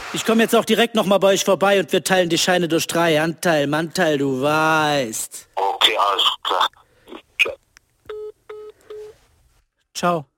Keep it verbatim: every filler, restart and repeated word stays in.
Ich komme jetzt auch direkt nochmal bei euch vorbei und wir teilen die Scheine durch drei. Anteil, Manteil, du weißt. Okay, alles klar. Ciao.